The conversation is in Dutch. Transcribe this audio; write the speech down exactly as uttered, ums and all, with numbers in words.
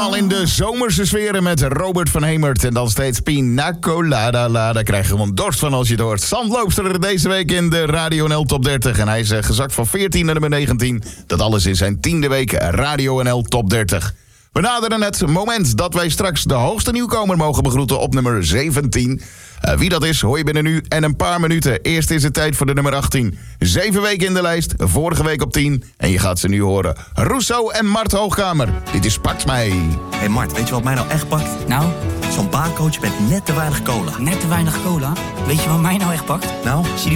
Helemaal in de zomerse sferen met Robert van Hemert. En dan steeds Pina Colada. La, daar krijg je gewoon dorst van als je het hoort. Zandloopster deze week in de Radio N L Top dertig. En hij is uh, gezakt van veertien naar nummer negentien. Dat alles in zijn tiende week Radio N L Top dertig. We naderen het moment dat wij straks de hoogste nieuwkomer mogen begroeten op nummer zeventien. Uh, wie dat is, hoor je binnen nu en een paar minuten. Eerst is het tijd voor de nummer achttien. Zeven weken in de lijst, vorige week op tien. En je gaat ze nu horen. Rousseau en Mart Hoogkamer. Dit is Pakt Mij. Hé hey Mart, weet je wat mij nou echt pakt? Nou? Zo'n baarcoach met net te weinig cola. Net te weinig cola? Weet je wat mij nou echt pakt? Nou? Zie